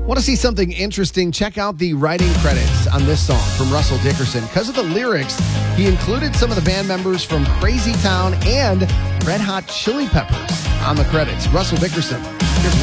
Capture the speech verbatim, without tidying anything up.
Want to see something interesting? Check out the writing credits on this song from Russell Dickerson. Because of the lyrics, he included some of the band members from Crazy Town and Red Hot Chili Peppers on the credits. Russell Dickerson. Here's